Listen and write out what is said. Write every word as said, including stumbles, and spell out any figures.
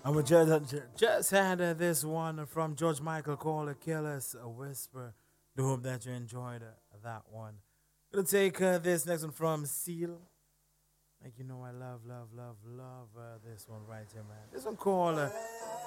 And we just, just had uh, this one from George Michael called A Careless Whisper. Do hope that you enjoyed uh, that one. Gonna take uh, this next one from Seal. Like you know, I love, love, love, love uh, this one right here, man. This one called uh,